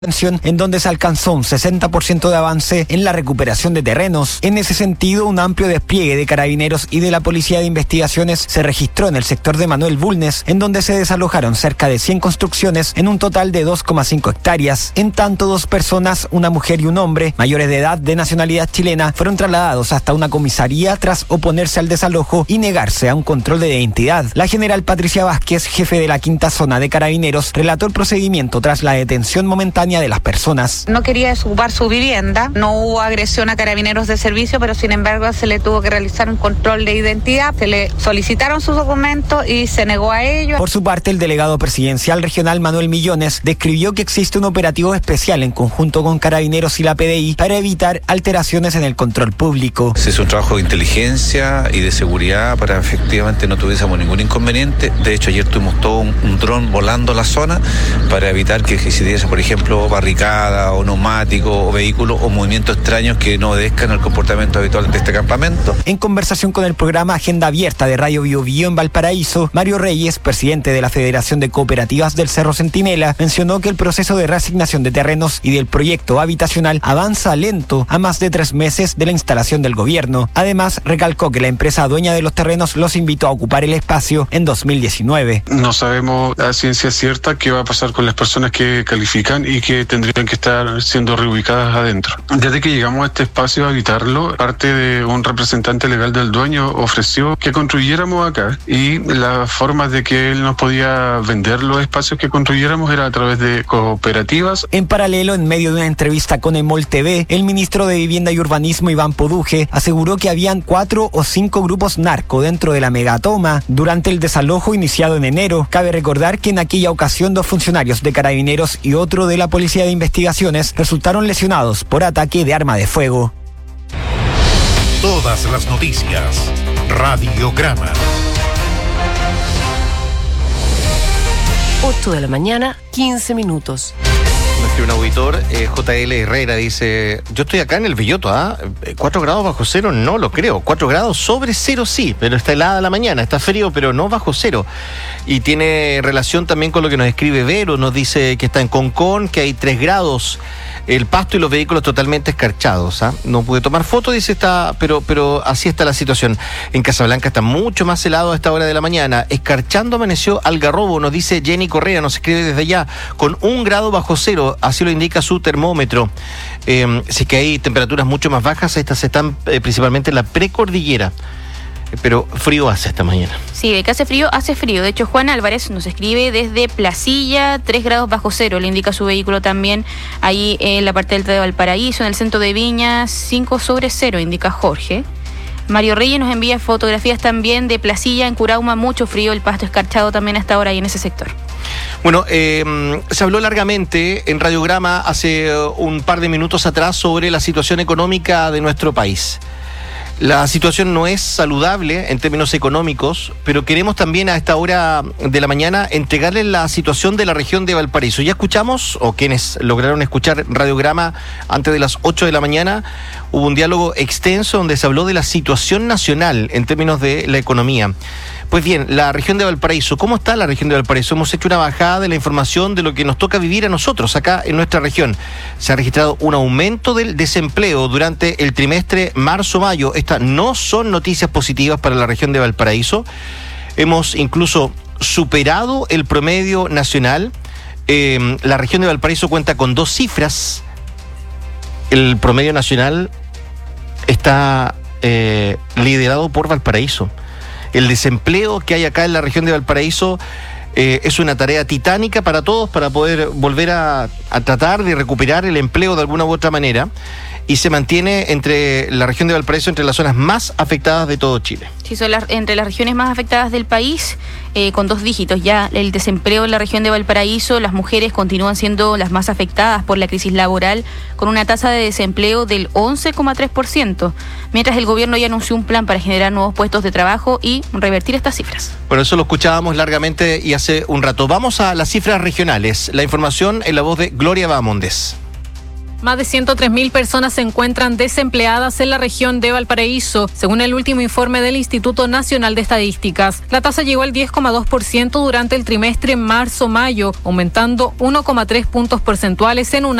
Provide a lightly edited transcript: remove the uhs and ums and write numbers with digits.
en donde se alcanzó un 60% de avance en la recuperación de terrenos. En ese sentido, un amplio despliegue de carabineros y de la Policía de Investigaciones se registró en el sector de Manuel Bulnes, en donde se desalojaron cerca de 100 construcciones en un total de 2,5 hectáreas. En tanto, 2 personas, una mujer y un hombre, mayores de edad de nacionalidad chilena, fueron trasladados hasta una comisaría tras oponerse al desalojo y negarse a un control de identidad. La general Patricia Vázquez, jefe de la quinta zona de carabineros, relató el procedimiento tras la detención momentánea de las personas. No quería desocupar su vivienda, no hubo agresión a carabineros de servicio, pero sin embargo se le tuvo que realizar un control de identidad, se le solicitaron sus documentos y se negó a ello. Por su parte, el delegado presidencial regional Manuel Millones describió que existe un operativo especial en conjunto con carabineros y la PDI para evitar alteraciones en el control público. Se hizo un trabajo de inteligencia y de seguridad para efectivamente no tuviésemos ningún inconveniente. De hecho, ayer tuvimos todo un dron volando la zona para evitar que existiese, por ejemplo, barricada o neumático o vehículos o movimientos extraños que no obedezcan al comportamiento habitual de este campamento. En conversación con el programa Agenda Abierta de Radio Bio Bio en Valparaíso, Mario Reyes, presidente de la Federación de Cooperativas del Cerro Centinela, mencionó que el proceso de reasignación de terrenos y del proyecto habitacional avanza lento a más de 3 meses de la instalación del gobierno. Además, recalcó que la empresa dueña de los terrenos los invitó a ocupar el espacio en 2019. No sabemos a ciencia cierta qué va a pasar con las personas que califican y que tendrían que estar siendo reubicadas adentro. Desde que llegamos a este espacio a habitarlo, parte de un representante legal del dueño ofreció que construyéramos acá y las formas de que él nos podía vender los espacios que construyéramos era a través de cooperativas. En paralelo, en medio de una entrevista con Emol TV, el ministro de Vivienda y Urbanismo, Iván Poduje, aseguró que habían 4 o 5 grupos narco dentro de la megatoma durante el desalojo iniciado en enero. Cabe recordar que en aquella ocasión 2 funcionarios de carabineros y otro de la Policía de Investigaciones resultaron lesionados por ataque de arma de fuego. Todas las noticias. Radiograma. 8 de la mañana, 15 minutos. Un auditor, JL Herrera, dice: yo estoy acá en el Villoto, 4 grados bajo cero, no lo creo. 4 grados sobre cero sí, pero está helada la mañana, está frío, pero no bajo cero. Y tiene relación también con lo que nos escribe Vero, nos dice que está en Concón, que hay 3 grados, el pasto y los vehículos totalmente escarchados. No pude tomar fotos, dice, pero así está la situación. En Casablanca está mucho más helado a esta hora de la mañana. Escarchando amaneció Algarrobo, nos dice Jenny Correa, nos escribe desde allá, con 1 grado bajo cero, así lo indica su termómetro. Si que hay temperaturas mucho más bajas, estas están principalmente en la precordillera. Pero frío hace esta mañana. Sí, de que hace frío. De hecho, Juan Álvarez nos escribe desde Placilla, 3 grados bajo cero, le indica su vehículo también, ahí en la parte alta de Valparaíso, en el centro de Viña, 5 sobre cero, indica Jorge. Mario Reyes nos envía fotografías también de Placilla, en Curauma, mucho frío, el pasto escarchado también hasta ahora ahí en ese sector. Bueno, se habló largamente en Radiograma hace un par de minutos atrás sobre la situación económica de nuestro país. La situación no es saludable en términos económicos, pero queremos también a esta hora de la mañana entregarles la situación de la región de Valparaíso. Ya escuchamos, o quienes lograron escuchar Radiograma antes de las 8 de la mañana, hubo un diálogo extenso donde se habló de la situación nacional en términos de la economía. Pues bien, la región de Valparaíso, ¿cómo está la región de Valparaíso? Hemos hecho una bajada de la información de lo que nos toca vivir a nosotros acá en nuestra región. Se ha registrado un aumento del desempleo durante el trimestre marzo-mayo. Estas no son noticias positivas para la región de Valparaíso. Hemos incluso superado el promedio nacional. La región de Valparaíso cuenta con 2 cifras. El promedio nacional está liderado por Valparaíso. El desempleo que hay acá en la región de Valparaíso es una tarea titánica para todos para poder volver a tratar de recuperar el empleo de alguna u otra manera, y se mantiene entre la región de Valparaíso entre las zonas más afectadas de todo Chile. Sí, son entre las regiones más afectadas del país, con 2 dígitos ya el desempleo en la región de Valparaíso. Las mujeres continúan siendo las más afectadas por la crisis laboral, con una tasa de desempleo del 11,3%, mientras el gobierno ya anunció un plan para generar nuevos puestos de trabajo y revertir estas cifras. Bueno, eso lo escuchábamos largamente y hace un rato. Vamos a las cifras regionales. La información en la voz de Gloria Bamondes. Más de 103.000 personas se encuentran desempleadas en la región de Valparaíso, según el último informe del Instituto Nacional de Estadísticas. La tasa llegó al 10,2% durante el trimestre marzo-mayo, aumentando 1,3 puntos porcentuales en un